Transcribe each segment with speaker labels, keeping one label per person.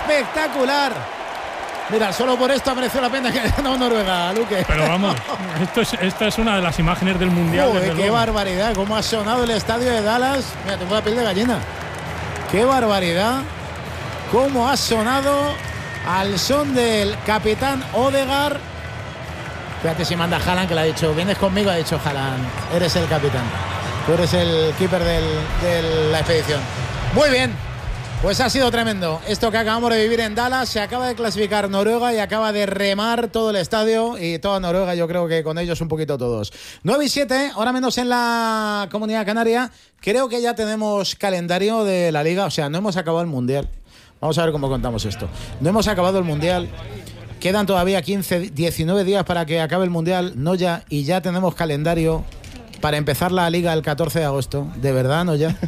Speaker 1: espectacular. Mira, solo por esto mereció la pena que haya ganado Noruega, Luque.
Speaker 2: Pero vamos, esta es una de las imágenes del Mundial.
Speaker 1: Uy, qué barbaridad, cómo ha sonado el estadio de Dallas. Mira, tengo la piel de gallina. Qué barbaridad, cómo ha sonado al son del capitán Odegaard. Fíjate si manda Haaland, que le ha dicho, vienes conmigo, ha dicho Haaland, eres el capitán. Tú eres el keeper de la expedición. Muy bien. Pues ha sido tremendo esto que acabamos de vivir en Dallas. Se acaba de clasificar Noruega y acaba de remar todo el estadio y toda Noruega, yo creo que con ellos un poquito todos. 9-7, ahora menos en la Comunidad Canaria. Creo que ya tenemos calendario de la Liga, o sea, no hemos acabado el Mundial. Vamos a ver cómo contamos esto. No hemos acabado el Mundial. Quedan todavía 19 días para que acabe el Mundial, no ya, y ya tenemos calendario para empezar la Liga el 14 de agosto. ¿De verdad, no ya?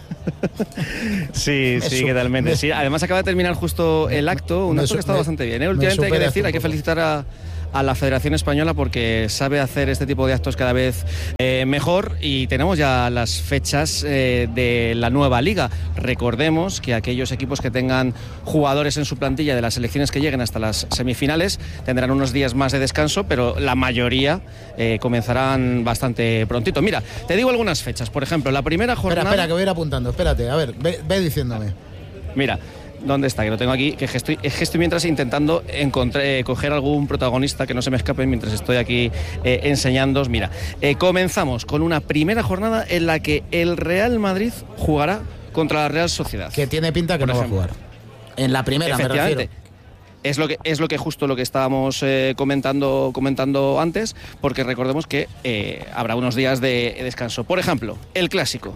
Speaker 3: Sí, totalmente. Sí, además acaba de terminar justo el acto, un acto que ha estado bastante bien. Últimamente hay que decir, hay que felicitar a la Federación Española porque sabe hacer este tipo de actos cada vez mejor, y tenemos ya las fechas de la nueva liga. Recordemos que aquellos equipos que tengan jugadores en su plantilla de las selecciones que lleguen hasta las semifinales tendrán unos días más de descanso, pero la mayoría comenzarán bastante prontito. Mira, te digo algunas fechas. Por ejemplo, la primera jornada...
Speaker 1: Espera, que voy a ir apuntando. Espérate, a ver, ve diciéndome.
Speaker 3: Mira, ¿dónde está? Que lo tengo aquí, que estoy mientras intentando coger algún protagonista que no se me escape mientras estoy aquí enseñándoos. Mira, comenzamos con una primera jornada en la que el Real Madrid jugará contra la Real Sociedad.
Speaker 1: Que tiene pinta que no va a jugar. En la primera, me refiero.
Speaker 3: Es lo que justo lo que estábamos comentando antes, porque recordemos que habrá unos días de descanso. Por ejemplo, el clásico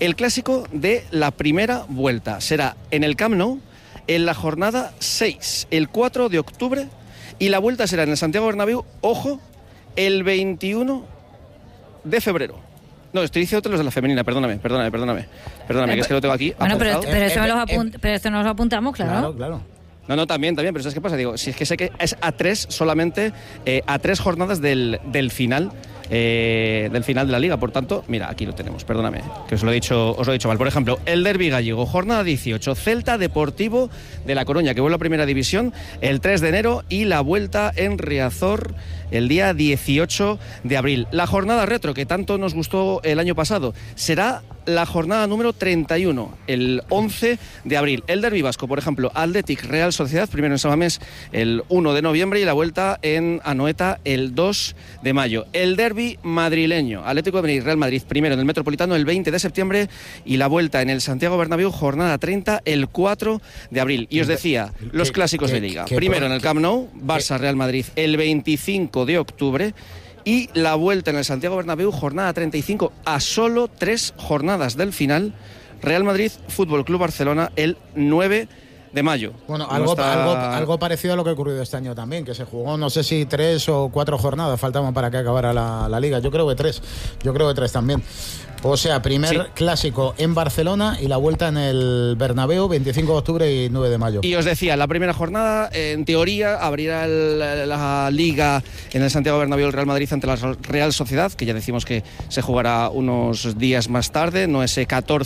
Speaker 3: de la primera vuelta será en el Camp Nou en la jornada 6, el 4 de octubre, y la vuelta será en el Santiago Bernabéu, ojo, el 21 de febrero. No, estoy diciendo los de la femenina, perdóname, que es que lo tengo aquí.
Speaker 4: Bueno, pero esto nos lo apuntamos, claro.
Speaker 1: Claro.
Speaker 3: No, también, pero ¿sabes qué pasa? Digo, si es que sé que es a 3 solamente, a 3 jornadas del final de la Liga. Por tanto, mira, aquí lo tenemos, perdóname, que os lo he dicho mal. Por ejemplo, el derbi gallego, jornada 18, Celta Deportivo de La Coruña, que vuelve a Primera División el 3 de enero, y la vuelta en Riazor el día 18 de abril. La jornada retro, que tanto nos gustó el año pasado, será la jornada número 31, el 11 de abril. El derbi vasco, por ejemplo, Athletic Real Sociedad, primero en Samamés el 1 de noviembre, y la vuelta en Anoeta el 2 de mayo. El derbi madrileño, Atlético de Madrid, Real Madrid, primero en el Metropolitano el 20 de septiembre, y la vuelta en el Santiago Bernabéu, jornada 30, el 4 de abril. Y os decía, los clásicos de Liga. Primero en el Camp Nou, Barça Real Madrid el 25 de octubre, y la vuelta en el Santiago Bernabéu, jornada 35, a solo 3 jornadas del final, Real Madrid Fútbol Club Barcelona el 9 de mayo.
Speaker 1: Bueno, algo parecido a lo que ha ocurrido este año también, que se jugó, no sé si 3 o 4 jornadas faltaban para que acabara la Liga. Yo creo que 3 también. O sea, clásico en Barcelona y la vuelta en el Bernabéu, 25 de octubre y 9 de mayo.
Speaker 3: Y os decía, la primera jornada, en teoría, abrirá la Liga en el Santiago Bernabéu el Real Madrid ante la Real Sociedad, que ya decimos que se jugará unos días más tarde, no ese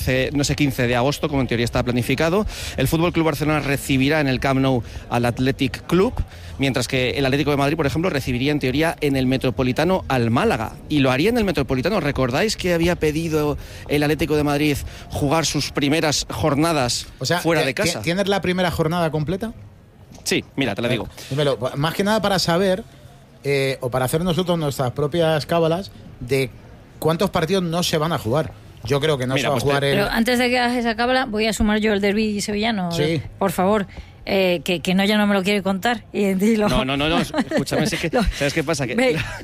Speaker 3: 15 de agosto, como en teoría está planificado. El Fútbol Club Barcelona recibirá en el Camp Nou al Athletic Club, mientras que el Atlético de Madrid, por ejemplo, recibiría en teoría en el Metropolitano al Málaga, y lo haría en el Metropolitano. ¿Recordáis que había pedido el Atlético de Madrid jugar sus primeras jornadas fuera de casa?
Speaker 1: ¿Tienes la primera jornada completa?
Speaker 3: Sí, mira, te la digo.
Speaker 1: Dímelo, más que nada para saber, o para hacer nosotros nuestras propias cábalas de cuántos partidos no se van a jugar. Yo creo que no se va a jugar.
Speaker 4: Pero antes de que hagas esa cábala, voy a sumar yo el derbi sevillano. Sí. Por favor. Que no, ya no me lo quiere contar.
Speaker 3: No, escúchame, es que, ¿sabes qué pasa?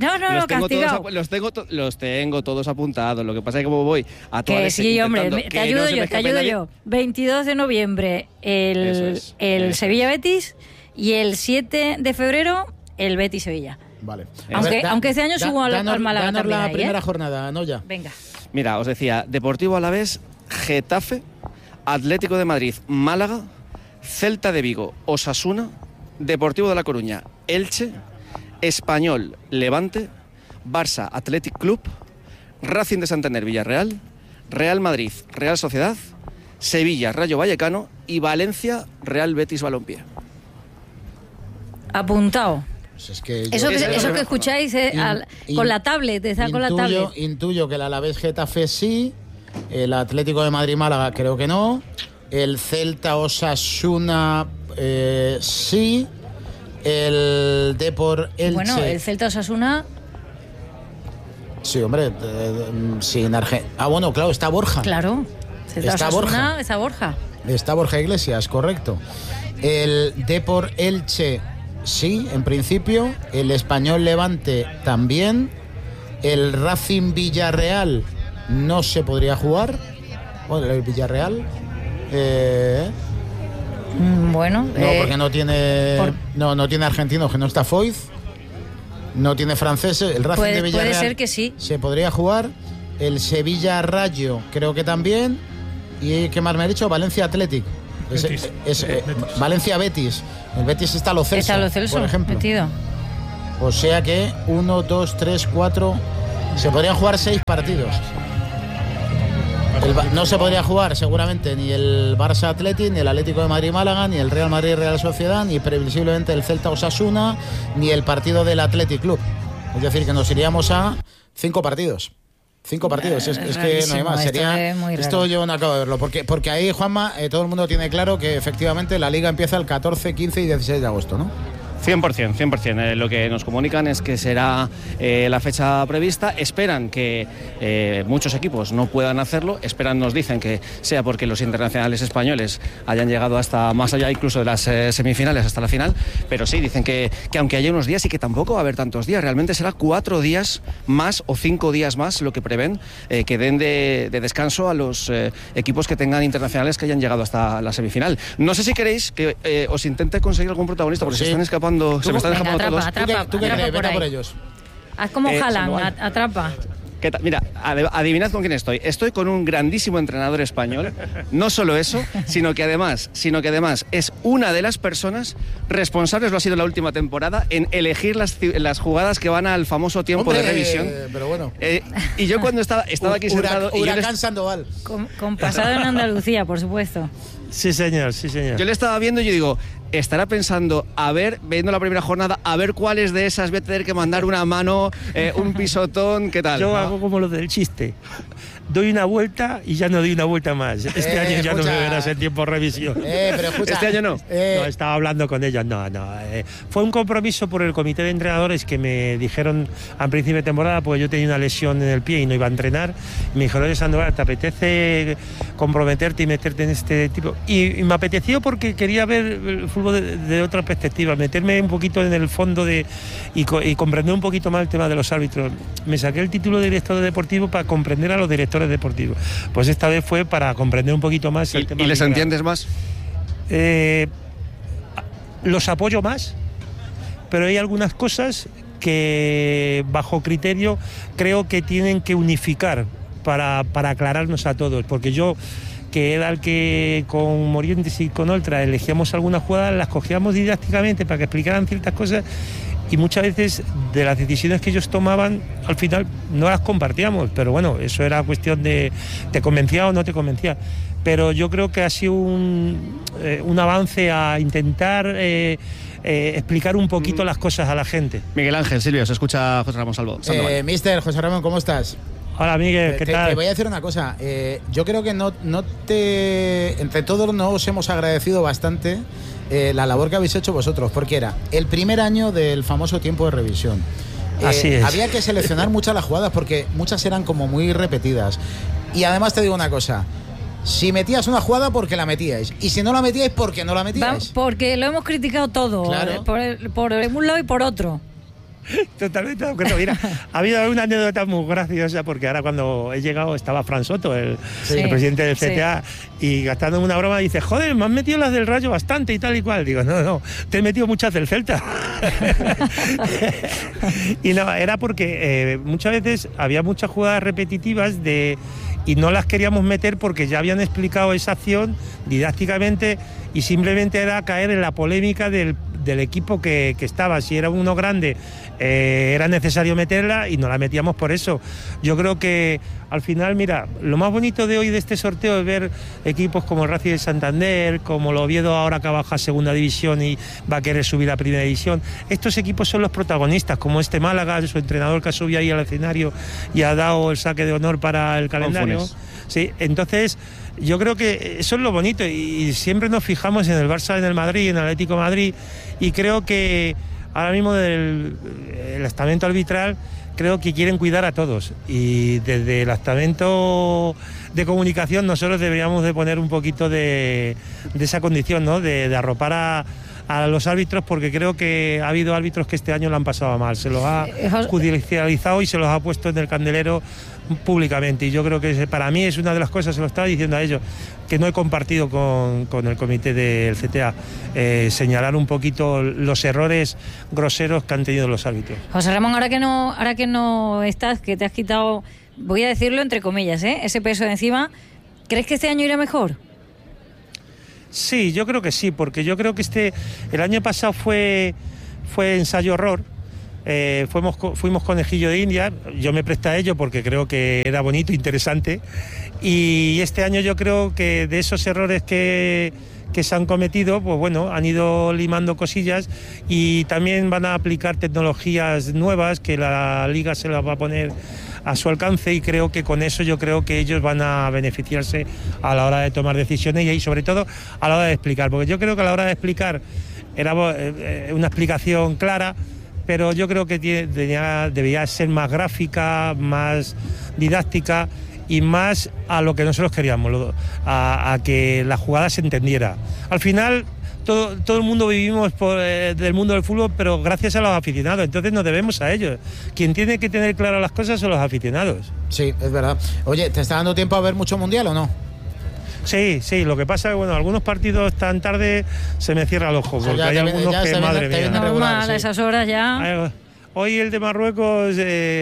Speaker 3: Los tengo todos apuntados. Lo que pasa es que como voy a todas...
Speaker 4: Que sí, hombre, te ayudo yo. 22 de noviembre el Sevilla-Betis, y el 7 de febrero el Betis-Sevilla.
Speaker 1: Vale.
Speaker 4: Aunque este año subo al Málaga
Speaker 1: también.
Speaker 4: La
Speaker 1: ahí, primera jornada, ¿no? Ya.
Speaker 4: Venga.
Speaker 3: Mira, os decía, Deportivo Alavés, Getafe, Atlético de Madrid, Málaga, Celta de Vigo, Osasuna, Deportivo de La Coruña, Elche, Español, Levante, Barça, Athletic Club, Racing de Santander, Villarreal, Real Madrid, Real Sociedad, Sevilla, Rayo Vallecano, y Valencia, Real Betis Balompié.
Speaker 4: Apuntado.
Speaker 1: Pues es que
Speaker 4: eso que escucháis con la tablet, con la tablet.
Speaker 1: Intuyo que el Alavés Getafe sí, el Atlético de Madrid Málaga creo que no, el Celta Osasuna sí, el Depor Elche.
Speaker 4: Bueno, el Celta Osasuna.
Speaker 1: Sí, hombre, sin Argentina. Bueno, claro, está Borja.
Speaker 4: Claro, Celta
Speaker 1: está
Speaker 4: Osasuna,
Speaker 1: Borja.
Speaker 4: está Borja.
Speaker 1: Está Borja Iglesias, correcto. El Depor Elche, sí, en principio. El Español Levante también. El Racing Villarreal no se podría jugar. Bueno, el Villarreal.
Speaker 4: Bueno.
Speaker 1: No, porque no tiene. No tiene argentinos, que no está Foyth. No tiene franceses. El Racing de Villarreal.
Speaker 4: Puede ser que sí.
Speaker 1: Se podría jugar. El Sevilla Rayo, creo que también. ¿Y qué más me ha dicho? Valencia Athletic. Valencia Betis. El Betis está Lo Celso, por ejemplo.
Speaker 4: Metido.
Speaker 1: O sea que 1, 2, 3, 4. Se podrían jugar 6 partidos. No se podría jugar seguramente ni el Barça Athletic, ni el Atlético de Madrid Málaga, ni el Real Madrid Real Sociedad, ni previsiblemente el Celta Osasuna, ni el partido del Athletic Club. Es decir, que nos iríamos a 5 partidos. 5 partidos, es que no hay más. Esto yo no acabo de verlo, porque ahí, Juanma, todo el mundo tiene claro que efectivamente la Liga empieza el 14, 15 y 16 de agosto, ¿no?
Speaker 3: 100%. Lo que nos comunican es que será la fecha prevista. Esperan que muchos equipos no puedan hacerlo. Nos dicen que sea porque los internacionales españoles hayan llegado hasta más allá incluso de las semifinales, hasta la final. Pero sí, dicen que aunque haya unos días y que tampoco va a haber tantos días, realmente será 4 días más o 5 días más lo que prevén que den de descanso a los equipos que tengan internacionales que hayan llegado hasta la semifinal. No sé si queréis que os intente conseguir algún protagonista, porque se están escapando. Se me están dejando todos.
Speaker 1: ¿Tú qué crees? Venga por ellos.
Speaker 4: Haz como Haaland, atrapa.
Speaker 3: Mira, adivinad con quién estoy. Estoy con un grandísimo entrenador español. No solo eso, sino que además es una de las personas responsables, lo ha sido la última temporada, en elegir las jugadas que van al famoso tiempo de revisión.
Speaker 1: Pero bueno.
Speaker 3: Y yo cuando estaba aquí sentado...
Speaker 1: Huracán Sandoval.
Speaker 4: Con pasado en Andalucía, por supuesto.
Speaker 5: Sí, señor.
Speaker 3: Yo le estaba viendo y yo digo, estará pensando, viendo la primera jornada, a ver cuáles de esas voy a tener que mandar una mano, un pisotón, ¿qué tal?
Speaker 5: Yo hago como lo del chiste. Doy una vuelta y ya no doy una vuelta más. Este año ya no me verás en tiempo de revisión.
Speaker 1: Pero escucha,
Speaker 3: este año no.
Speaker 5: No, estaba hablando con ellos. No. Fue un compromiso por el comité de entrenadores que me dijeron al principio de temporada, porque yo tenía una lesión en el pie y no iba a entrenar. Me dijeron, oye, Sandoval, ¿te apetece comprometerte y meterte en este tipo? Y me apeteció porque quería ver el fútbol de otra perspectiva, meterme un poquito en el fondo y comprender un poquito más el tema de los árbitros. Me saqué el título de director deportivo para comprender a los directores deportivos. Pues esta vez fue para comprender un poquito más el tema.
Speaker 3: ¿Y les entiendes más?
Speaker 5: Los apoyo más, pero hay algunas cosas que bajo criterio creo que tienen que unificar para aclararnos a todos, porque yo, que era el que con Morientes y con Oltra elegíamos algunas jugadas, las cogíamos didácticamente para que explicaran ciertas cosas, y muchas veces de las decisiones que ellos tomaban al final no las compartíamos, pero bueno, eso era cuestión de te convencía o no te convencía. Pero yo creo que ha sido un avance a intentar explicar un poquito las cosas a la gente.
Speaker 3: Miguel Ángel, Silvio, se escucha José Ramón Sandoval.
Speaker 1: Mister José Ramón, ¿cómo estás?
Speaker 5: Hola, Miguel, ¿qué tal?
Speaker 1: Te voy a decir una cosa. Yo creo que entre todos no os hemos agradecido bastante la labor que habéis hecho vosotros, porque era el primer año del famoso tiempo de revisión.
Speaker 5: Así es.
Speaker 1: Había que seleccionar muchas las jugadas porque muchas eran como muy repetidas. Y además te digo una cosa. Si metías una jugada, porque la metíais. Y si no la metíais, porque no la metíais.
Speaker 4: Porque lo hemos criticado todo.
Speaker 1: Claro.
Speaker 4: Por un lado y por otro.
Speaker 5: Totalmente de acuerdo. Mira, ha habido una anécdota muy graciosa, porque ahora cuando he llegado estaba Fran Soto, el presidente del CTA, y gastando una broma dice, joder, me han metido las del Rayo bastante y tal y cual. Digo, no, te he metido muchas del Celta. Y no, era porque muchas veces había muchas jugadas repetitivas y no las queríamos meter porque ya habían explicado esa acción didácticamente, y simplemente era caer en la polémica del equipo que estaba. Si era uno grande era necesario meterla y no la metíamos por eso. Yo creo que al final, mira, lo más bonito de hoy de este sorteo es ver equipos como el Racing de Santander, como el Oviedo ahora que ha bajado a segunda división y va a querer subir a primera división. Estos equipos son los protagonistas, como este Málaga, su entrenador que ha subido ahí al escenario y ha dado el saque de honor para el calendario. Sí, entonces yo creo que eso es lo bonito y siempre nos fijamos en el Barça, en el Madrid, en el Atlético de Madrid, y creo que ahora mismo el estamento arbitral creo que quieren cuidar a todos, y desde el estamento de comunicación nosotros deberíamos de poner un poquito de esa condición, ¿no? De arropar a los árbitros, porque creo que ha habido árbitros que este año lo han pasado mal, se los ha judicializado y se los ha puesto en el candelero públicamente, y yo creo que para mí es una de las cosas, se lo estaba diciendo a ellos, que no he compartido con el comité del CTA, señalar un poquito los errores groseros que han tenido los árbitros.
Speaker 4: José Ramón, ahora que no estás, que te has quitado, voy a decirlo entre comillas, ese peso de encima, ¿crees que este año irá mejor?
Speaker 5: Sí, yo creo que sí, porque yo creo que el año pasado fue ensayo-error. Fuimos conejillo de India, yo me presté a ello porque creo que era bonito, interesante, y este año yo creo que de esos errores que se han cometido, pues bueno, han ido limando cosillas, y también van a aplicar tecnologías nuevas que la Liga se las va a poner a su alcance, y creo que con eso yo creo que ellos van a beneficiarse a la hora de tomar decisiones y sobre todo a la hora de explicar, porque yo creo que a la hora de explicar era una explicación clara, pero yo creo que debería ser más gráfica, más didáctica y más a lo que nosotros queríamos, a que la jugada se entendiera. Al final todo el mundo vivimos del mundo del fútbol, pero gracias a los aficionados, entonces nos debemos a ellos. Quien tiene que tener claras las cosas son los aficionados.
Speaker 1: Sí, es verdad. Oye, ¿te está dando tiempo a ver mucho mundial o no?
Speaker 5: Sí, lo que pasa es que bueno, algunos partidos tan tarde se me cierra el ojo, porque hay algunos que, madre mía.
Speaker 4: Normal, a esas horas ya.
Speaker 5: Hoy el de Marruecos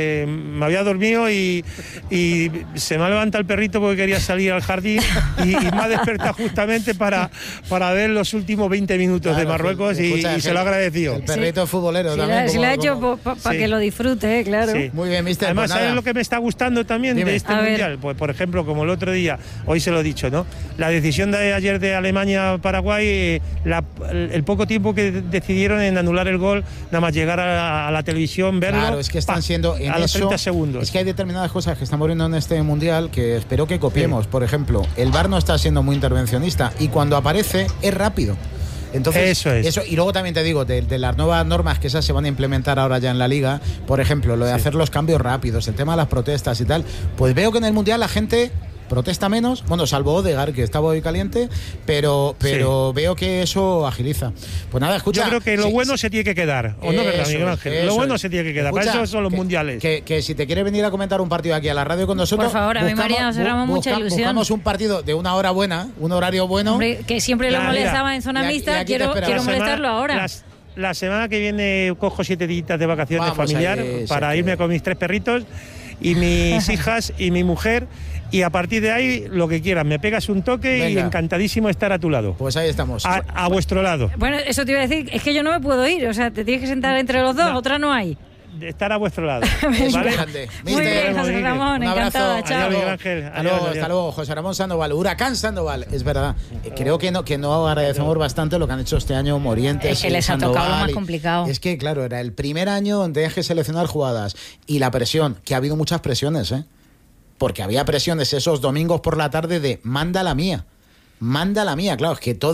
Speaker 5: me había dormido y se me ha levantado el perrito porque quería salir al jardín y me ha despertado justamente para ver los últimos 20 minutos de Marruecos, y se lo ha agradecido.
Speaker 1: El perrito futbolero también.
Speaker 4: Se lo ha hecho para que lo disfrute, claro.
Speaker 5: Sí.
Speaker 1: Muy bien, mister.
Speaker 5: Además,
Speaker 1: pues
Speaker 5: ¿sabes lo que me está gustando también de este mundial? Pues por ejemplo, como el otro día, hoy se lo he dicho, ¿no? La decisión de ayer de Alemania-Paraguay, el poco tiempo que decidieron en anular el gol, nada más llegar a la televisión, verlo.
Speaker 1: Claro, es que están siendo en
Speaker 5: a los 30
Speaker 1: eso,
Speaker 5: segundos.
Speaker 1: Es que hay determinadas cosas que estamos viendo en este mundial que espero que copiemos. Sí. Por ejemplo, el VAR no está siendo muy intervencionista y cuando aparece es rápido. Entonces, eso, y luego también te digo, de las nuevas normas que esas se van a implementar ahora ya en la Liga, por ejemplo, lo de hacer los cambios rápidos, el tema de las protestas y tal, pues veo que en el mundial la gente protesta menos, bueno, salvo Odegaard, que estaba hoy caliente, pero veo que eso agiliza. Pues nada, escucha.
Speaker 5: Yo creo que lo bueno se tiene que quedar, ¿o no, verdad, Miguel Ángel? Lo bueno se tiene que quedar, escucha, para eso son los mundiales.
Speaker 1: Que si te quieres venir a comentar un partido aquí a la radio con nosotros,
Speaker 4: por favor, a mí María nos cerramos mucha ilusión.
Speaker 1: Buscamos un partido de una hora buena, un horario bueno.
Speaker 4: Hombre, que siempre lo molestaba en zona mixta, quiero molestarlo ahora.
Speaker 5: La semana que viene cojo 7 días de vacaciones familiar para irme con mis 3 perritos y mis hijas y mi mujer, y a partir de ahí lo que quieras, me pegas un toque. Venga. Y encantadísimo estar a tu lado.
Speaker 1: Pues ahí estamos.
Speaker 5: A vuestro lado.
Speaker 4: Bueno, eso te iba a decir, es que yo no me puedo ir, o sea, te tienes que sentar entre los dos, otra no hay.
Speaker 5: Estar a vuestro lado.
Speaker 1: ¿Vale?
Speaker 4: Muy bien, José Ramón, encantada. Chao.
Speaker 1: Hasta luego, José Ramón Sandoval, Huracán Sandoval. Es verdad, creo que no agradecemos bastante lo que han hecho este año Morientes.
Speaker 4: Es que les ha tocado lo más complicado.
Speaker 1: Es que, claro, era el primer año donde tenías que seleccionar jugadas. Y la presión, que ha habido muchas presiones, porque había presiones esos domingos por la tarde de manda la mía. Claro,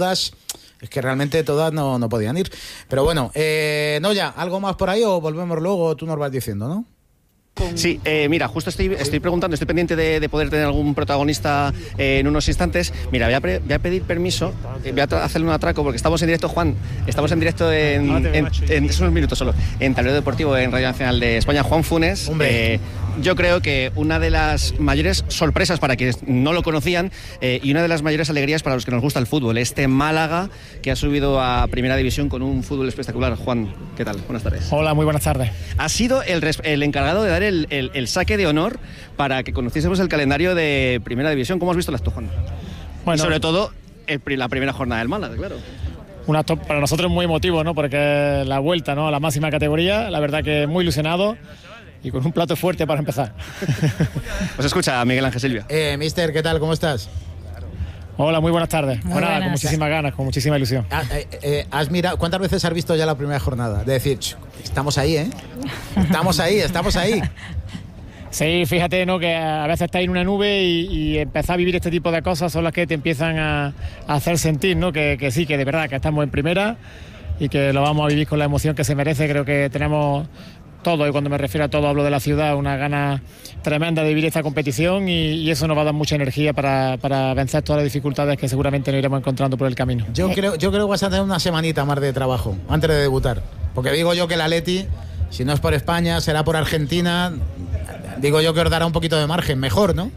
Speaker 1: es que realmente todas no podían ir. Pero bueno, Noya, ¿algo más por ahí o volvemos luego? Tú nos vas diciendo, ¿no?
Speaker 3: Sí, mira, justo estoy preguntando, estoy pendiente de poder tener algún protagonista en unos instantes. Mira, voy a pedir permiso, voy a hacerle un atraco porque estamos en directo, Juan, en unos minutos solo, en Tablero Deportivo, en Radio Nacional de España. Juan Funes, yo creo que una de las mayores sorpresas para quienes no lo conocían y una de las mayores alegrías para los que nos gusta el fútbol, este Málaga que ha subido a Primera División con un fútbol espectacular. Juan, ¿qué tal? Buenas tardes.
Speaker 6: Hola, muy buenas tardes.
Speaker 3: Ha sido el encargado de dar el saque de honor para que conociésemos el calendario de Primera División. ¿Cómo has visto las tú, Juan?
Speaker 6: Bueno,
Speaker 3: y sobre todo la primera jornada del Málaga, claro.
Speaker 6: un acto para nosotros muy emotivo, ¿no? Porque es la vuelta, ¿no?, a la máxima categoría. La verdad que muy ilusionado y con un plato fuerte para empezar.
Speaker 3: Os escucha Miguel Ángel Silva.
Speaker 1: Mister, ¿qué tal? ¿Cómo estás?
Speaker 6: Hola, muy buenas tardes.
Speaker 4: Muy buenas.
Speaker 6: Con muchísimas ganas, con muchísima ilusión.
Speaker 1: ¿Has mirado cuántas veces has visto ya la primera jornada? De decir, estamos ahí, ¿eh? Estamos ahí.
Speaker 6: Sí, fíjate, ¿no?, que a veces estás en una nube y empezar a vivir este tipo de cosas son las que te empiezan a hacer sentir, ¿no?, que sí, que de verdad que estamos en primera y que lo vamos a vivir con la emoción que se merece. Creo que tenemos todo, y cuando me refiero a todo hablo de la ciudad, una gana tremenda de vivir esta competición y eso nos va a dar mucha energía para vencer todas las dificultades que seguramente nos iremos encontrando por el camino.
Speaker 1: Yo creo que vas a tener una semanita más de trabajo antes de debutar, porque digo yo que el Atleti, si no es por España, será por Argentina. Digo yo que os dará un poquito de margen, mejor, ¿no?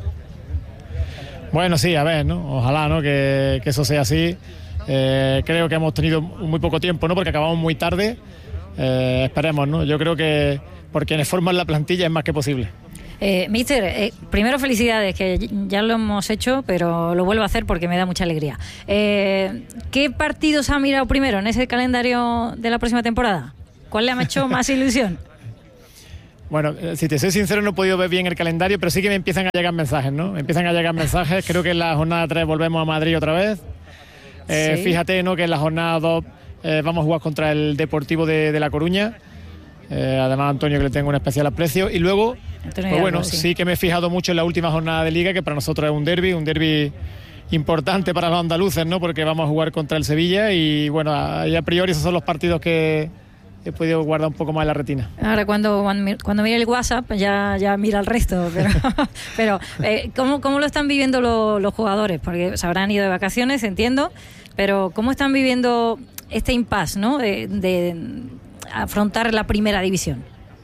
Speaker 6: Bueno, sí, a ver, ¿no? Ojalá, ¿no?, que eso sea así. Creo que hemos tenido muy poco tiempo, ¿no?, porque acabamos muy tarde. Esperemos, ¿no? Yo creo que por quienes forman la plantilla es más que posible.
Speaker 4: Mister, primero felicidades, que ya lo hemos hecho, pero lo vuelvo a hacer porque me da mucha alegría. ¿Qué partidos ha mirado primero en ese calendario de la próxima temporada? ¿Cuál le ha hecho más ilusión?
Speaker 6: Bueno, si te soy sincero, no he podido ver bien el calendario, pero sí que me empiezan a llegar mensajes, ¿no? Creo que en la jornada 3 volvemos a Madrid otra vez.
Speaker 4: Sí.
Speaker 6: Fíjate, ¿no?, que en la jornada 2 vamos a jugar contra el Deportivo de La Coruña. Además, Antonio, que le tengo un especial aprecio. Y luego, pues bueno, sí que me he fijado mucho en la última jornada de Liga, que para nosotros es un derbi importante para los andaluces, ¿no?, porque vamos a jugar contra el Sevilla y bueno, a priori esos son los partidos que he podido guardar un poco más en la retina.
Speaker 4: Ahora cuando mire el WhatsApp ya mira el resto, pero ¿cómo lo están viviendo los jugadores? Porque se habrán ido de vacaciones, entiendo, pero ¿cómo están viviendo este impasse, ¿no?, de afrontar la primera división?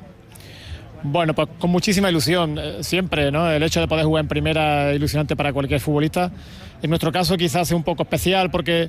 Speaker 6: Bueno, pues con muchísima ilusión, siempre, ¿no? El hecho de poder jugar en primera es ilusionante para cualquier futbolista. En nuestro caso quizás es un poco especial porque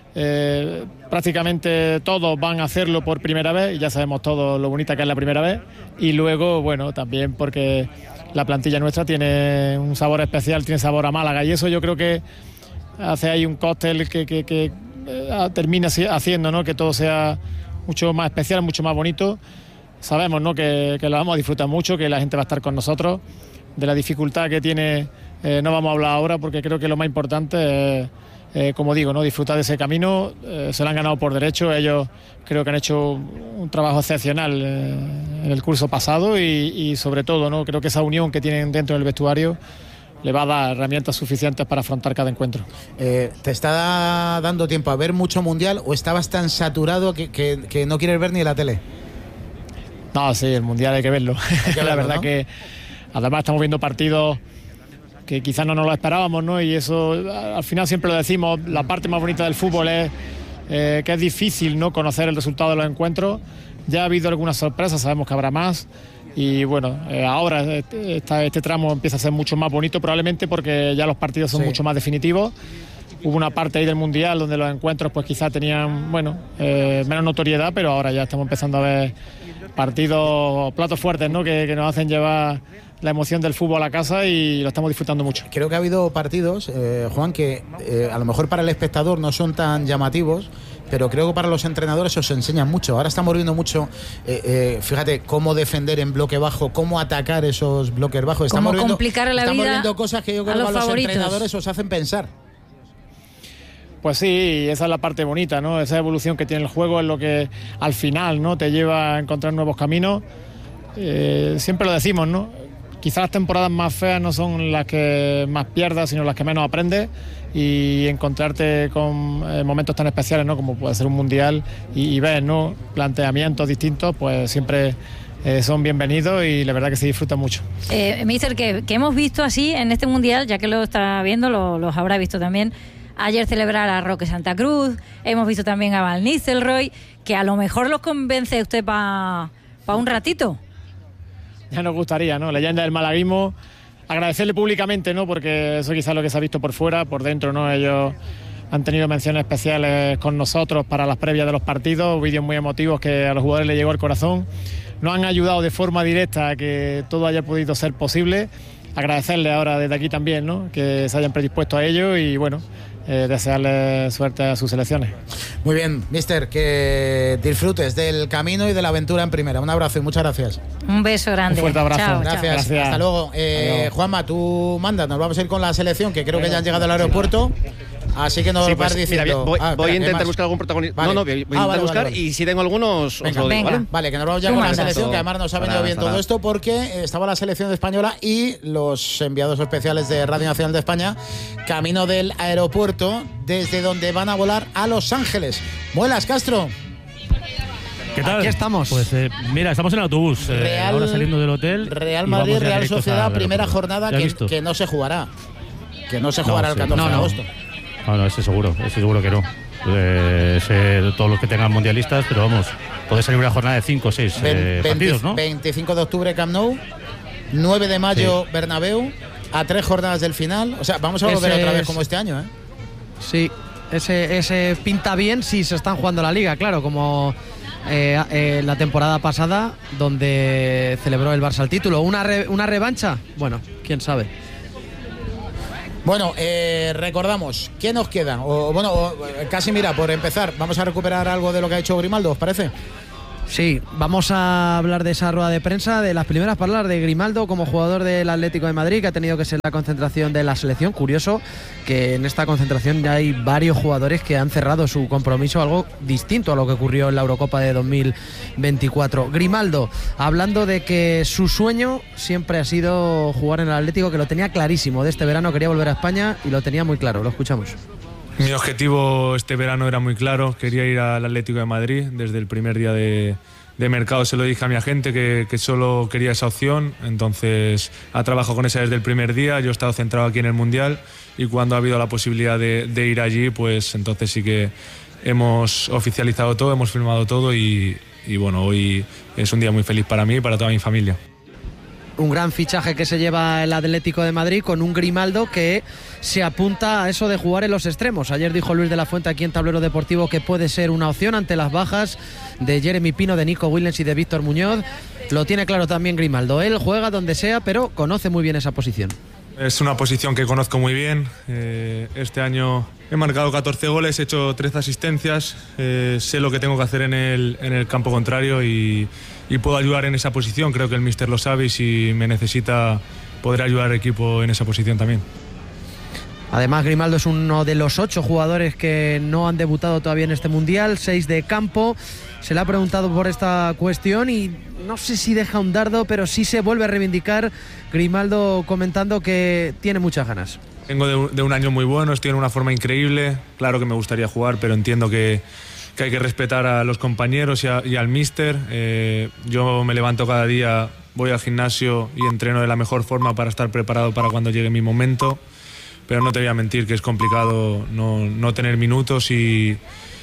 Speaker 6: prácticamente todos van a hacerlo por primera vez y ya sabemos todos lo bonita que es la primera vez. Y luego, bueno, también porque la plantilla nuestra tiene un sabor especial, tiene sabor a Málaga y eso yo creo que hace ahí un cóctel que termina haciendo, ¿no?, que todo sea mucho más especial, mucho más bonito. Sabemos, ¿no?, que lo vamos a disfrutar mucho, que la gente va a estar con nosotros. De la dificultad que tiene no vamos a hablar ahora porque creo que lo más importante es, como digo, ¿no?, disfrutar de ese camino. Se lo han ganado por derecho. Ellos creo que han hecho un trabajo excepcional en el curso pasado y sobre todo, ¿no?, creo que esa unión que tienen dentro del vestuario le va a dar herramientas suficientes para afrontar cada encuentro.
Speaker 1: ¿Te está dando tiempo a ver mucho mundial o estabas tan saturado que no quieres ver ni la tele?
Speaker 6: No, sí, el mundial hay que verlo. La verdad, ¿no?, que además estamos viendo partidos que quizás no nos lo esperábamos, ¿no? Y eso al final siempre lo decimos, la parte más bonita del fútbol es que es difícil, ¿no?, conocer el resultado de los encuentros. Ya ha habido algunas sorpresas, sabemos que habrá más. Y bueno, ahora este tramo empieza a ser mucho más bonito, probablemente porque ya los partidos son mucho más definitivos. Hubo una parte ahí del Mundial donde los encuentros pues quizás tenían, bueno, menos notoriedad, pero ahora ya estamos empezando a ver partidos, platos fuertes, ¿no?, que nos hacen llevar la emoción del fútbol a casa y lo estamos disfrutando mucho.
Speaker 1: Creo que ha habido partidos, Juan, que a lo mejor para el espectador no son tan llamativos, pero creo que para los entrenadores os enseñan mucho. Ahora estamos viendo mucho, fíjate, cómo defender en bloque bajo, cómo atacar esos bloques bajos.
Speaker 4: Cómo complicar la vida
Speaker 1: viendo cosas que yo creo que a los entrenadores os hacen pensar.
Speaker 6: Pues sí, esa es la parte bonita, ¿no? Esa evolución que tiene el juego es lo que al final, ¿no?, te lleva a encontrar nuevos caminos. Siempre lo decimos, ¿no? Quizás las temporadas más feas no son las que más pierdas, sino las que menos aprendes, y encontrarte con momentos tan especiales, ¿no?, como puede ser un mundial y ver, ¿no?, planteamientos distintos, pues siempre son bienvenidos y la verdad que se disfruta mucho.
Speaker 4: Mister, que hemos visto así en este mundial, ya que lo está viendo, los habrá visto también. Ayer celebrar a Roque Santa Cruz, hemos visto también a Van Nistelrooy, que a lo mejor los convence usted para un ratito.
Speaker 6: Ya nos gustaría, ¿no? Leyenda del malaguismo. Agradecerle públicamente, ¿no?, porque eso quizás es lo que se ha visto por fuera, por dentro, ¿no? Ellos han tenido menciones especiales con nosotros para las previas de los partidos, vídeos muy emotivos que a los jugadores les llegó al corazón. Nos han ayudado de forma directa a que todo haya podido ser posible. agradecerle ahora desde aquí también, ¿no? Que se hayan predispuesto a ello y bueno, desearle suerte a sus selecciones.
Speaker 1: Muy bien, mister, que disfrutes del camino y de la aventura en primera. Un abrazo y muchas gracias.
Speaker 4: Un beso grande.
Speaker 6: Un fuerte abrazo.
Speaker 4: Chao,
Speaker 1: Gracias.
Speaker 6: Chao.
Speaker 1: Hasta luego. Juanma, tú mandas, nos vamos a ir con la selección, que creo que ya han llegado al aeropuerto. Así que nos vas diciendo.
Speaker 3: Voy a intentar buscar algún protagonista.
Speaker 1: Vale.
Speaker 3: Voy a intentar buscar y si tengo algunos os lo digo, ¿vale?
Speaker 1: Vale, que nos vamos ya con la selección, que además nos ha venido bien todo esto porque estaba la selección española y los enviados especiales de Radio Nacional de España camino del aeropuerto desde donde van a volar a Los Ángeles. Muelas, Castro.
Speaker 7: ¿Qué tal?
Speaker 8: Aquí estamos.
Speaker 7: Pues mira, estamos en el autobús, ahora saliendo del hotel.
Speaker 1: Real Madrid, Real Sociedad, primera jornada que no se jugará. Que no se jugará el 14 de agosto.
Speaker 7: No, ese seguro que no. Todos los que tengan mundialistas, pero vamos, puede salir una jornada de 5 o 6 partidos, ¿no?
Speaker 1: 25 de octubre Camp Nou, 9 de mayo Bernabéu, a 3 jornadas del final. O sea, vamos a volver otra vez como este año, ¿eh?
Speaker 8: Sí, ese pinta bien si se están jugando la Liga, claro, como la temporada pasada, donde celebró el Barça el título. ¿Una revancha? Bueno, quién sabe.
Speaker 1: Bueno, recordamos, ¿qué nos queda? Casi mira, por empezar, vamos a recuperar algo de lo que ha hecho Grimaldo, ¿os parece?
Speaker 8: Sí, vamos a hablar de esa rueda de prensa, de las primeras palabras de Grimaldo como jugador del Atlético de Madrid, que ha tenido que ser la concentración de la selección. Curioso que en esta concentración ya hay varios jugadores que han cerrado su compromiso, algo distinto a lo que ocurrió en la Eurocopa de 2024. Grimaldo, hablando de que su sueño siempre ha sido jugar en el Atlético, que lo tenía clarísimo, de este verano quería volver a España y lo tenía muy claro, lo escuchamos.
Speaker 9: Mi objetivo este verano era muy claro, quería ir al Atlético de Madrid. Desde el primer día de mercado se lo dije a mi agente que solo quería esa opción, entonces ha trabajado con esa desde el primer día. Yo he estado centrado aquí en el Mundial y cuando ha habido la posibilidad de ir allí, pues entonces sí que hemos oficializado todo, hemos firmado todo y bueno, hoy es un día muy feliz para mí y para toda mi familia.
Speaker 8: Un gran fichaje que se lleva el Atlético de Madrid con un Grimaldo que se apunta a eso de jugar en los extremos. Ayer dijo Luis de la Fuente aquí en Tablero Deportivo que puede ser una opción ante las bajas de Jeremy Pino, de Nico Williams y de Víctor Muñoz. Lo tiene claro también Grimaldo. Él juega donde sea, pero conoce muy bien esa posición.
Speaker 9: Es una posición que conozco muy bien. Este año he marcado 14 goles, he hecho 13 asistencias. Sé lo que tengo que hacer en el campo contrario y puedo ayudar en esa posición. Creo que el míster lo sabe y si me necesita podré ayudar al equipo en esa posición también.
Speaker 8: Además, Grimaldo es uno de los 8 jugadores que no han debutado todavía en este Mundial, 6 de campo. Se le ha preguntado por esta cuestión y no sé si deja un dardo, pero sí se vuelve a reivindicar. Grimaldo comentando que tiene muchas ganas.
Speaker 9: Vengo de un año muy bueno, estoy en una forma increíble. Claro que me gustaría jugar, pero entiendo que hay que respetar a los compañeros y al míster. Yo me levanto cada día, voy al gimnasio y entreno de la mejor forma para estar preparado para cuando llegue mi momento. Pero no te voy a mentir que es complicado no tener minutos y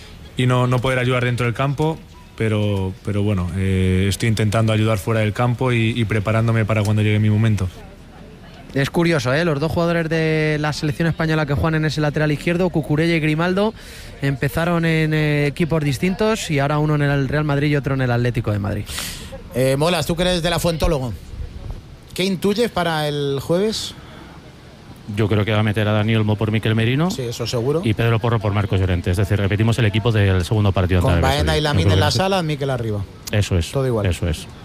Speaker 9: no poder ayudar dentro del campo. Pero bueno, estoy intentando ayudar fuera del campo y preparándome para cuando llegue mi momento.
Speaker 8: Es curioso, los dos jugadores de la selección española que juegan en ese lateral izquierdo, Cucurella y Grimaldo, empezaron en equipos distintos y ahora uno en el Real Madrid y otro en el Atlético de Madrid.
Speaker 1: Molas, tú que eres de la Fuentólogo, ¿qué intuyes para el jueves?
Speaker 7: Yo creo que va a meter a Dani Olmo por Mikel Merino.
Speaker 1: Sí, eso seguro.
Speaker 7: Y Pedro Porro por Marcos Llorente. Es decir, repetimos el equipo del segundo partido.
Speaker 1: Con Baena y Lamine en la sala, Mikel arriba.
Speaker 7: Eso es.
Speaker 1: Todo igual.
Speaker 7: Eso es.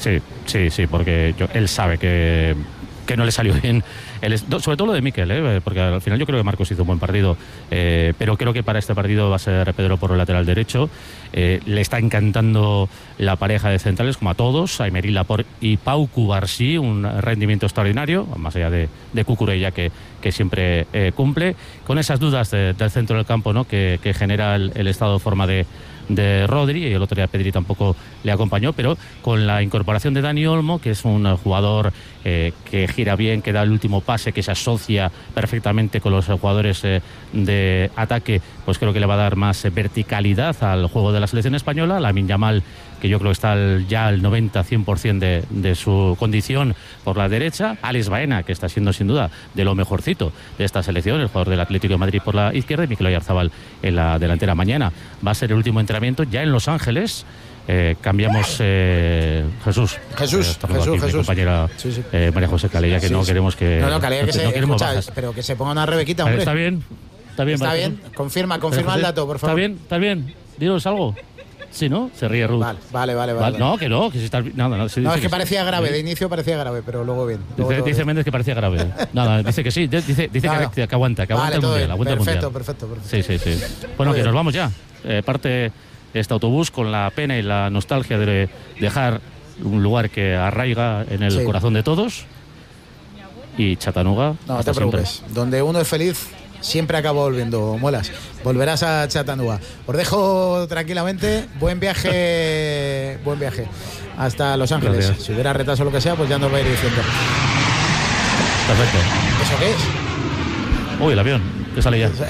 Speaker 7: Sí, porque él sabe que no le salió bien. Sobre todo lo de Mikel, porque al final yo creo que Marcos hizo un buen partido. Pero creo que para este partido va a ser Pedro Porro lateral derecho. Le está encantando la pareja de centrales, como a todos, a Aymeric Laporte y Pau Cubarsí, un rendimiento extraordinario, más allá de Cucurella que siempre cumple, con esas dudas del centro del campo, ¿no? que genera el estado de forma de Rodri, y el otro día Pedri tampoco le acompañó, pero con la incorporación de Dani Olmo, que es un jugador que gira bien, que da el último pase, que se asocia perfectamente con los jugadores de ataque, pues creo que le va a dar más verticalidad al juego de la selección española. Lamine Yamal que yo creo que está ya al 90-100% de su condición por la derecha. Alex Baena, que está siendo sin duda de lo mejorcito de esta selección, el jugador del Atlético de Madrid por la izquierda, y Mikel Oyarzabal en la delantera. Mañana va a ser el último entrenamiento ya en Los Ángeles. Cambiamos Jesús. Mi compañera sí. María José Calella, que sí, no queremos que.
Speaker 1: No, Calella, pero que se ponga una rebequita, hombre.
Speaker 7: Está bien. Está bien.
Speaker 1: Confirma el dato, por favor.
Speaker 7: Está bien. Dinos algo. Sí, ¿no? Se ríe Ruth.
Speaker 1: Vale.
Speaker 7: No, que si está. No,
Speaker 1: es que parecía grave, de inicio parecía grave, pero luego bien.
Speaker 7: Dice Méndez que parecía grave. Nada, dice que sí, dice que aguanta el mundial.
Speaker 1: Perfecto.
Speaker 7: Sí. Bueno, que nos vamos ya. Parte este autobús con la pena y la nostalgia de dejar un lugar que arraiga en el corazón de todos. Y Chattanooga.
Speaker 1: No te preocupes. Donde uno es feliz, siempre acaba volviendo, Muelas. Volverás a Chattanooga. Os dejo tranquilamente. Buen viaje hasta Los Ángeles. Gracias. Si hubiera retraso o lo que sea, pues ya nos va a ir diciendo.
Speaker 7: Perfecto.
Speaker 1: ¿Eso qué es?
Speaker 7: Uy, el avión, que sale ya.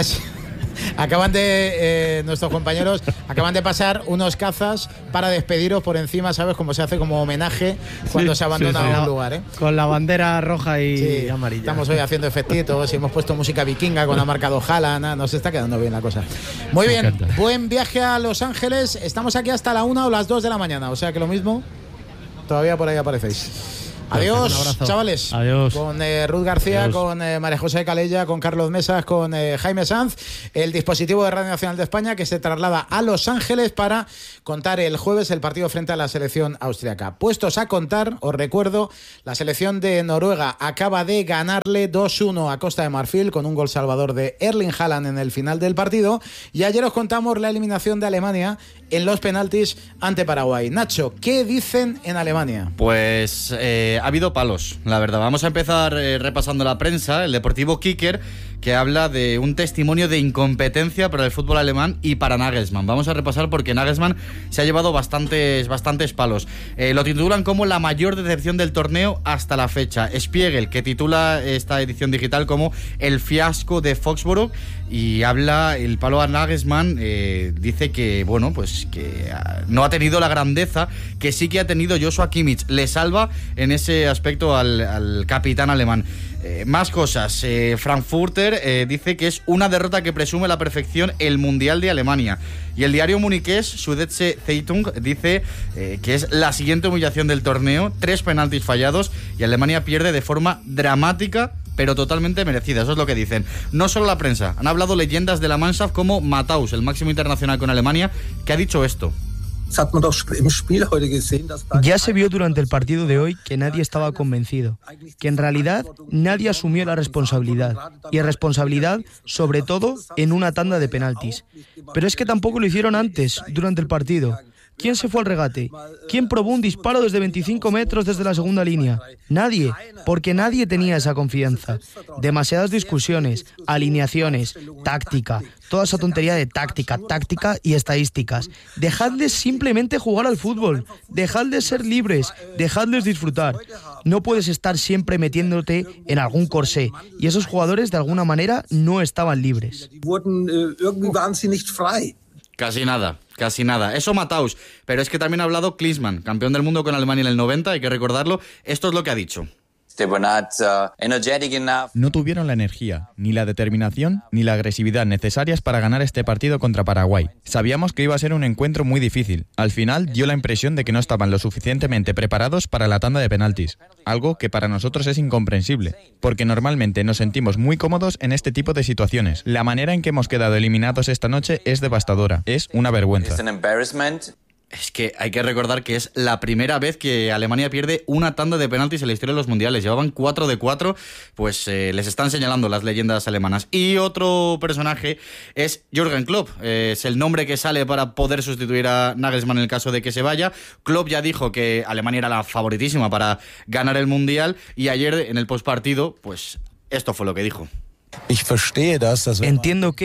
Speaker 1: Nuestros compañeros acaban de pasar unos cazas para despediros por encima, ¿sabes? Como se hace como homenaje cuando se abandona un lugar, ¿eh?
Speaker 8: Con la bandera roja y amarilla.
Speaker 1: Estamos hoy haciendo efectitos y hemos puesto música vikinga con la marcado Haaland. Nos está quedando bien la cosa. Muy bien, buen viaje a Los Ángeles. Estamos aquí hasta la 1 o las 2 de la mañana, o sea que lo mismo, todavía por ahí aparecéis. Adiós, chavales.
Speaker 7: Adiós.
Speaker 1: Con Ruth García, adiós. Con María José Calella, con Carlos Mesas, con Jaime Sanz, el dispositivo de Radio Nacional de España que se traslada a Los Ángeles para contar el jueves el partido frente a la selección austriaca. Puestos a contar, os recuerdo, la selección de Noruega acaba de ganarle 2-1 a Costa de Marfil con un gol salvador de Erling Haaland en el final del partido, y ayer os contamos la eliminación de Alemania en los penaltis ante Paraguay. Nacho, ¿qué dicen en Alemania?
Speaker 10: Pues ha habido palos, la verdad. Vamos a empezar repasando la prensa. El Deportivo Kicker, que habla de un testimonio de incompetencia para el fútbol alemán y para Nagelsmann. Vamos a repasar porque Nagelsmann se ha llevado bastantes palos. Lo titulan como la mayor decepción del torneo hasta la fecha. Spiegel, que titula esta edición digital como el fiasco de Foxborough, y habla el palo a Nagelsmann. Dice que, bueno, pues que no ha tenido la grandeza que sí que ha tenido Joshua Kimmich. Le salva en ese aspecto al capitán alemán. Más cosas. Frankfurter dice que es una derrota que presume la perfección el Mundial de Alemania. Y el diario muniqués Süddeutsche Zeitung dice que es la siguiente humillación del torneo. 3 penaltis fallados y Alemania pierde de forma dramática, pero totalmente merecida. Eso es lo que dicen. No solo la prensa. Han hablado leyendas de la Mannschaft como Matthaus, el máximo internacional con Alemania, que ha dicho esto.
Speaker 11: Ya se vio durante el partido de hoy que nadie estaba convencido, que en realidad nadie asumió la responsabilidad, y responsabilidad sobre todo en una tanda de penaltis. Pero es que tampoco lo hicieron antes, durante el partido. ¿Quién se fue al regate? ¿Quién probó un disparo desde 25 metros desde la segunda línea? Nadie, porque nadie tenía esa confianza. Demasiadas discusiones, alineaciones, táctica, toda esa tontería de táctica y estadísticas. Dejadles simplemente jugar al fútbol, dejadles ser libres, dejadles disfrutar. No puedes estar siempre metiéndote en algún corsé, y esos jugadores de alguna manera no estaban libres.
Speaker 10: Casi nada. Eso Matthaus. Pero es que también ha hablado Klinsmann, campeón del mundo con Alemania en el 90, hay que recordarlo. Esto es lo que ha dicho.
Speaker 12: No tuvieron la energía, ni la determinación, ni la agresividad necesarias para ganar este partido contra Paraguay. Sabíamos que iba a ser un encuentro muy difícil. Al final dio la impresión de que no estaban lo suficientemente preparados para la tanda de penaltis, algo que para nosotros es incomprensible, porque normalmente nos sentimos muy cómodos en este tipo de situaciones. La manera en que hemos quedado eliminados esta noche es devastadora, es una vergüenza.
Speaker 10: Es que hay que recordar que es la primera vez que Alemania pierde una tanda de penaltis en la historia de los mundiales. Llevaban 4 de 4, pues les están señalando las leyendas alemanas. Y otro personaje es Jürgen Klopp. Es el nombre que sale para poder sustituir a Nagelsmann en el caso de que se vaya. Klopp ya dijo que Alemania era la favoritísima para ganar el mundial, y ayer en el postpartido, pues esto fue lo que dijo.
Speaker 11: Entiendo que,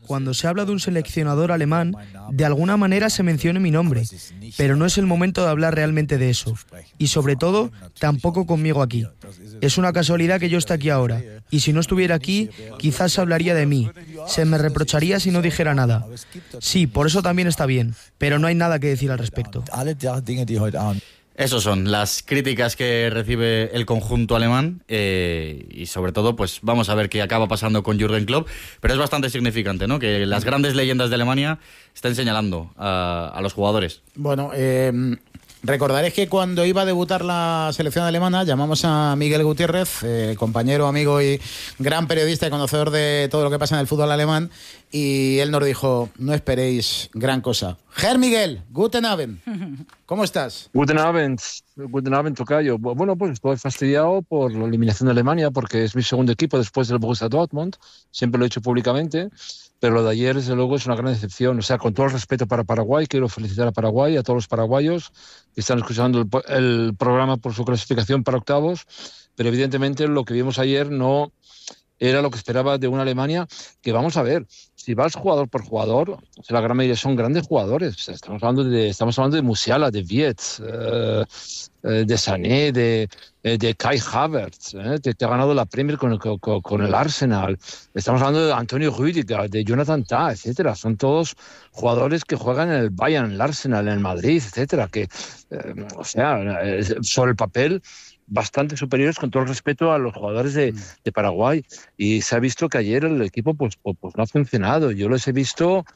Speaker 11: cuando se habla de un seleccionador alemán, de alguna manera se mencione mi nombre, pero no es el momento de hablar realmente de eso. Y sobre todo, tampoco conmigo aquí. Es una casualidad que yo esté aquí ahora, y si no estuviera aquí, quizás se hablaría de mí. Se me reprocharía si no dijera nada. Sí, por eso también está bien, pero no hay nada que decir al respecto.
Speaker 10: Esas son las críticas que recibe el conjunto alemán y sobre todo pues vamos a ver qué acaba pasando con Jürgen Klopp, pero es bastante significante, ¿no?, que las grandes leyendas de Alemania estén señalando a los jugadores.
Speaker 1: Bueno, recordaréis que cuando iba a debutar la selección alemana llamamos a Miguel Gutiérrez, compañero, amigo y gran periodista y conocedor de todo lo que pasa en el fútbol alemán, y él nos dijo, no esperéis gran cosa. Herr Miguel, guten Abend. ¿Cómo estás?
Speaker 13: Guten Abend, tocayo. Bueno, pues estoy fastidiado por la eliminación de Alemania porque es mi segundo equipo después del Borussia Dortmund. Siempre lo he dicho públicamente. Pero lo de ayer, desde luego, es una gran decepción. O sea, con todo el respeto para Paraguay, quiero felicitar a Paraguay, a todos los paraguayos que están escuchando el programa por su clasificación para octavos. Pero evidentemente lo que vimos ayer no era lo que esperaba de una Alemania que, vamos a ver, si vas jugador por jugador, o sea, la gran mayoría son grandes jugadores. Estamos hablando de Musiala, de Wirtz, de Sané, de Kai Havertz, te ha ganado la Premier con el Arsenal. Estamos hablando de Antonio Rüdiger, de Jonathan Tah, etcétera. Son todos jugadores que juegan en el Bayern, en el Arsenal, en el Madrid, etcétera. Que, o sea, sobre el papel, bastante superiores, con todo el respeto a los jugadores de Paraguay, y se ha visto que ayer el equipo pues no ha funcionado. Yo los he visto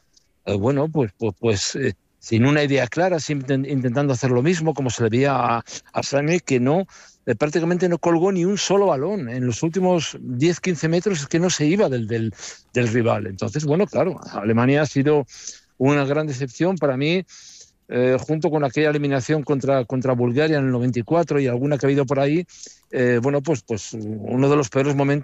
Speaker 13: sin una idea clara, siempre intentando hacer lo mismo, como se le veía a Sané, que no prácticamente no colgó ni un solo balón en los últimos 10-15 metros, es que no se iba del rival. Entonces, bueno, claro, Alemania ha sido una gran decepción para mí. Junto con aquella eliminación contra Bulgaria en el 94 y alguna que ha habido por ahí, pues uno de los peores momentos